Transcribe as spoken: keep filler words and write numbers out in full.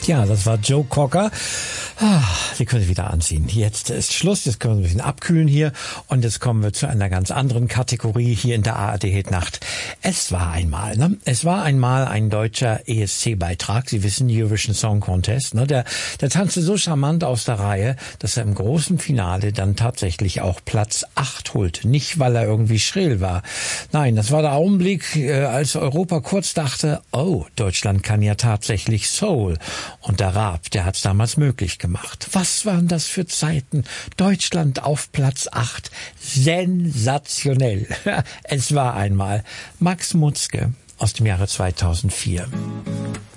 Ja, das war Joe Cocker. Ah, die können Sie wieder anziehen. Jetzt ist Schluss, jetzt können wir ein bisschen abkühlen hier und jetzt kommen wir zu einer ganz anderen Kategorie hier in der A R D-Hit-Nacht. Es war einmal, ne? Es war einmal ein deutscher E S C-Beitrag. Sie wissen, Eurovision Song Contest, ne? Der, der tanzte so charmant aus der Reihe, dass er im großen Finale dann tatsächlich auch Platz acht holte. Nicht, weil er irgendwie schrill war. Nein, das war der Augenblick, äh, als Europa kurz dachte, oh, Deutschland kann ja tatsächlich Soul. Und der Raab, der hat's damals möglich gemacht. Was waren das für Zeiten? Deutschland auf Platz acht. Sensationell. Es war einmal Max Mutzke aus dem Jahre zweitausendvier.